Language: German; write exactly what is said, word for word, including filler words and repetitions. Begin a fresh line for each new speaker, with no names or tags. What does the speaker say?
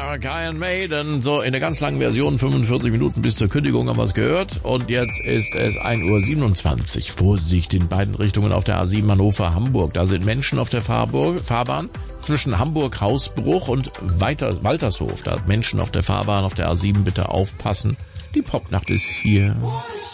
Iron Maiden, so in der ganz langen Version, fünfundvierzig Minuten bis zur Kündigung haben wir es gehört. Und jetzt ist es ein Uhr siebenundzwanzig. Vorsicht in beiden Richtungen auf der A sieben Hannover-Hamburg. Da sind Menschen auf der Fahrburg, Fahrbahn zwischen Hamburg-Hausbruch und weiter, Waltershof. Da sind Menschen auf der Fahrbahn auf der A sieben, bitte aufpassen. Die Popnacht ist hier.